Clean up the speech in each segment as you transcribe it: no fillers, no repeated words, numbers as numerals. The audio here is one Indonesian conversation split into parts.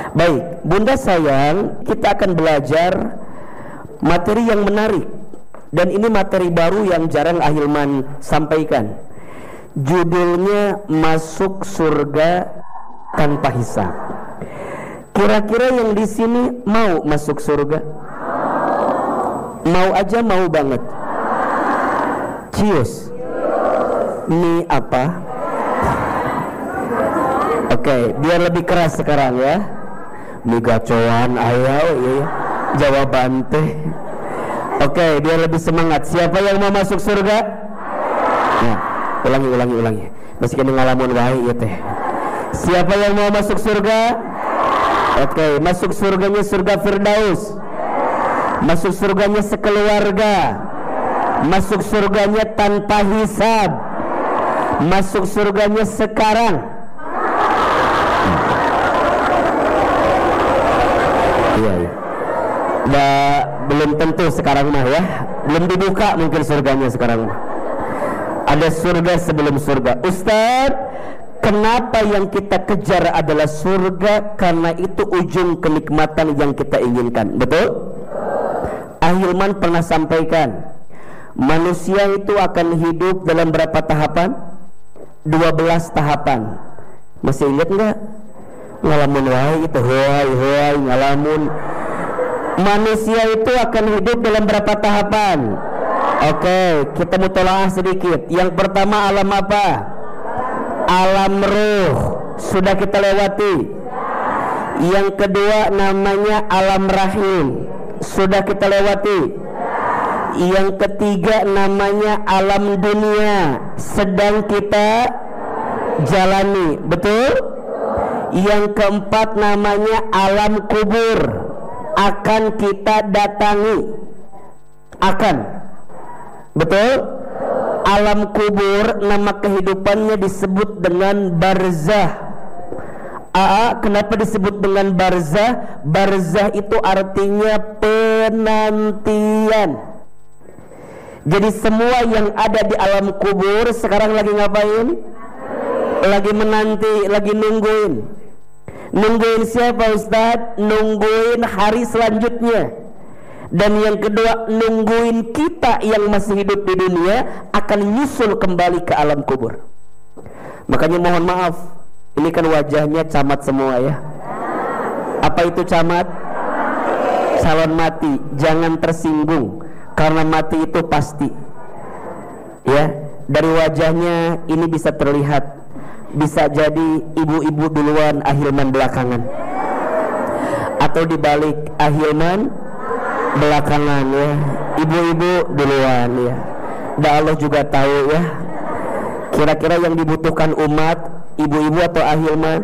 Baik, Bunda sayang, kita akan belajar materi yang menarik. Dan ini materi baru yang jarang Ahilman sampaikan. Judulnya Masuk Surga Tanpa Hisab. Kira-kira yang di sini mau masuk surga? Mau aja, mau banget. Cius. Ini apa? Oke, biar lebih keras sekarang ya. Ini gacoan ayo ya. Jawaban teh. Oke, biar lebih semangat. Siapa yang mau masuk surga? Nah, ulangi. Masih kena ngalamun wae ya teh. Siapa yang mau masuk surga? Oke, masuk surganya surga Firdaus. Masuk surganya sekeluarga. Masuk surganya tanpa hisab. Masuk surganya sekarang. Iya. Belum tentu sekarang mah ya. Belum dibuka mungkin surganya sekarang mah. Ada surga sebelum surga. Ustaz, kenapa yang kita kejar adalah surga? Karena itu ujung kenikmatan yang kita inginkan. Betul? Ahilman pernah sampaikan, manusia itu akan hidup dalam berapa tahapan? 12 tahapan. Masih ingat enggak? Ngalamun wae itu, hoai ngalamun. Manusia itu akan hidup dalam berapa tahapan? Oke, kita mutolaah sedikit. Yang pertama alam apa? Alam ruh. Sudah kita lewati. Yang kedua namanya alam rahim. Sudah kita lewati. Yang ketiga namanya alam dunia. Sedang kita jalani. Betul? Yang keempat namanya alam kubur. Akan kita datangi. Akan. Betul? Alam kubur nama kehidupannya disebut dengan barzah. Kenapa disebut dengan barzah? Barzah itu artinya penantian. Jadi semua yang ada di alam kubur sekarang lagi ngapain? Lagi menanti, lagi nungguin. Nungguin siapa Ustaz? Nungguin hari selanjutnya. Dan yang kedua, nungguin kita yang masih hidup di dunia akan nyusul kembali ke alam kubur. Makanya mohon maaf, ini kan wajahnya camat semua ya. Apa itu camat? Calon mati. Jangan tersinggung, karena mati itu pasti. Ya, dari wajahnya ini bisa terlihat. Bisa jadi ibu-ibu duluan, Ahilman belakangan. Atau dibalik, Ahilman belakangan ya. Ibu-ibu duluan ya. Dan Allah juga tahu ya. Kira-kira yang dibutuhkan umat, ibu-ibu atau Ahilman?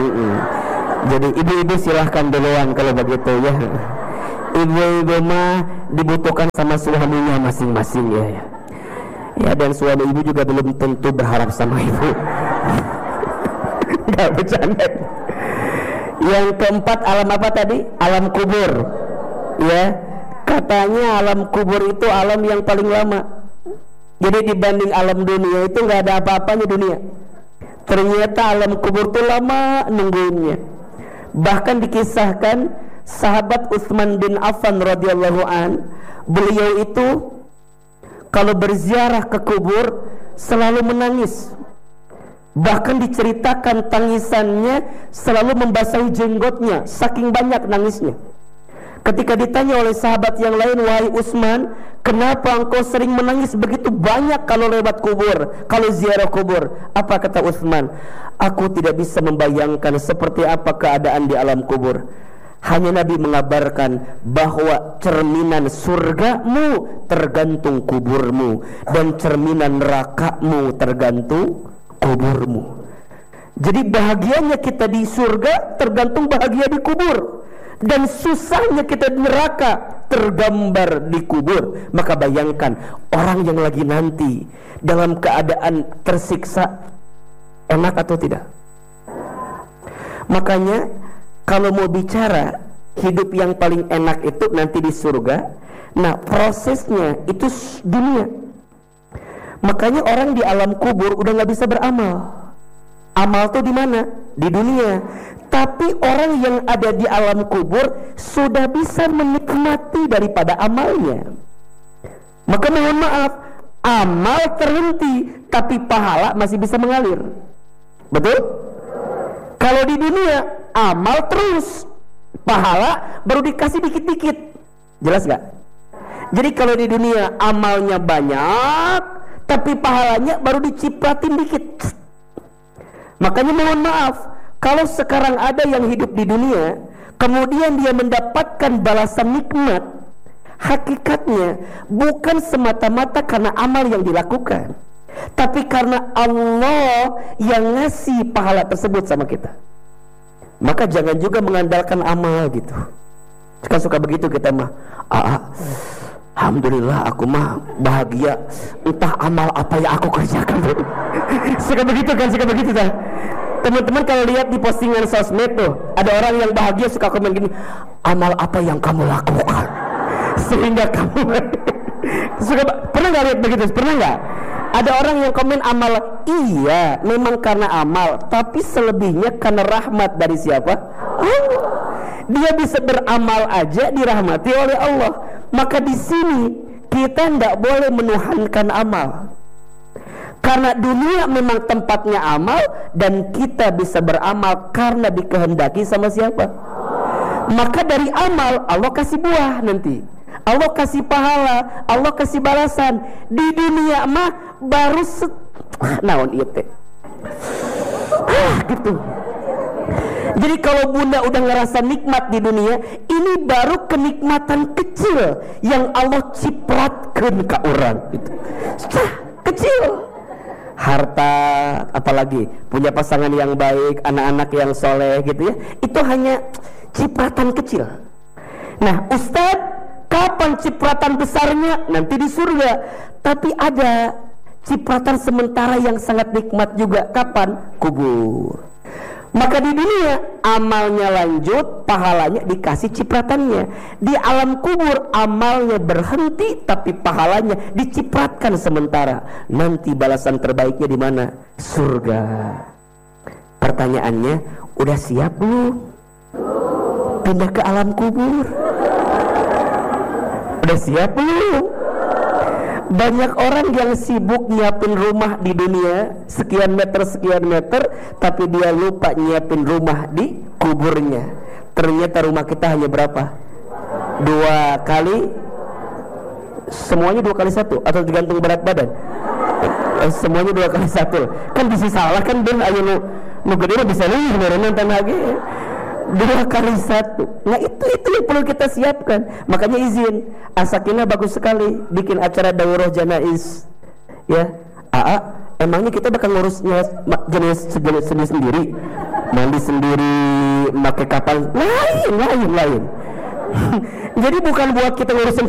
Jadi ibu-ibu silahkan duluan kalau begitu ya. Ibu-ibu mah dibutuhkan sama suaminya masing-masing ya. Ya, dan suami ibu juga belum tentu berharap sama ibu. Gak bercanda. Yang keempat alam apa tadi? Alam kubur. Ya, katanya alam kubur itu alam yang paling lama. Jadi dibanding alam dunia itu gak ada apa-apanya dunia. Ternyata alam kubur itu lama nungguinnya. Bahkan dikisahkan sahabat Utsman bin Affan radhiyallahu an, beliau itu kalau berziarah ke kubur selalu menangis. Bahkan diceritakan tangisannya selalu membasahi jenggotnya, saking banyak nangisnya. Ketika ditanya oleh sahabat yang lain, wahai Utsman, kenapa engkau sering menangis begitu banyak kalau lewat kubur, kalau ziarah kubur? Apa kata Utsman? Aku tidak bisa membayangkan seperti apa keadaan di alam kubur. Hanya Nabi mengabarkan bahwa cerminan surgamu tergantung kuburmu, dan cerminan nerakamu tergantung kuburmu. Jadi bahagianya kita di surga tergantung bahagia di kubur, dan susahnya kita di neraka tergambar di kubur. Maka bayangkan orang yang lagi nanti dalam keadaan tersiksa, enak atau tidak? Makanya kalau mau bicara hidup yang paling enak itu nanti di surga, nah prosesnya itu dunia. Makanya orang di alam kubur udah nggak bisa beramal. Amal tuh di mana? di dunia. Tapi orang yang ada di alam kubur sudah bisa menikmati daripada amalnya. Maka mohon maaf, amal terhenti tapi pahala masih bisa mengalir. Betul? Kalau di dunia amal terus, pahala baru dikasih dikit-dikit. Jelas gak? Jadi kalau di dunia amalnya banyak tapi pahalanya baru dicipratin dikit. Makanya mohon maaf, kalau sekarang ada yang hidup di dunia kemudian dia mendapatkan balasan nikmat, hakikatnya bukan semata-mata karena amal yang dilakukan, tapi karena Allah yang ngasih pahala tersebut sama kita. Maka jangan juga mengandalkan amal gitu. Kan suka begitu kita mah, alhamdulillah aku mah bahagia, entah amal apa yang aku kerjakan. Suka begitu kan, suka begitu kan. Teman-teman kalau lihat di postingan sosmed tuh, ada orang yang bahagia suka komen gini, amal apa yang kamu lakukan sehingga kamu suka. Pernah nggak lihat begitu? Pernah nggak? Ada orang yang komen amal, iya memang karena amal, tapi selebihnya karena rahmat dari siapa? Allah. Dia bisa beramal aja dirahmati oleh Allah. Maka di sini kita tidak boleh menuhankan amal. Karena dunia memang tempatnya amal, dan kita bisa beramal karena dikehendaki sama siapa? Maka dari amal Allah kasih buah nanti. Allah kasih pahala, Allah kasih balasan. Di dunia mah baru naon ieu teh. Gitu. Jadi kalau bunda udah ngerasa nikmat di dunia, ini baru kenikmatan kecil yang Allah cipratkan ke orang gitu. Kecil. Harta, apalagi punya pasangan yang baik, anak-anak yang soleh gitu ya, itu hanya cipratan kecil. Nah Ustadz, kapan cipratan besarnya? Nanti di surga. Tapi ada cipratan sementara yang sangat nikmat juga. Kapan? Kubur. Maka di dunia amalnya lanjut, pahalanya dikasih cipratannya. Di alam kubur amalnya berhenti tapi pahalanya dicipratkan sementara. Nanti balasan terbaiknya di mana? Surga. Pertanyaannya, udah siap belum pindah ke alam kubur? Udah siap belum? Banyak orang yang sibuk nyiapin rumah di dunia sekian meter, tapi dia lupa nyiapin rumah di kuburnya. Ternyata rumah kita hanya berapa? 2 kali, semuanya 2 kali 1 atau tergantung berat badan? Semuanya 2 kali 1. Kan bisa salah kan, dan ayo nu gede bisa nih beneran tanah lagi. 2 kali 1. Nah itu yang perlu kita siapkan. Makanya izin Asakina bagus sekali bikin acara daurah janaiz ya. Emangnya kita bakal ngurusnya jenis sendiri, mandi sendiri, pakai kapal lain. Jadi bukan buat kita ngurusin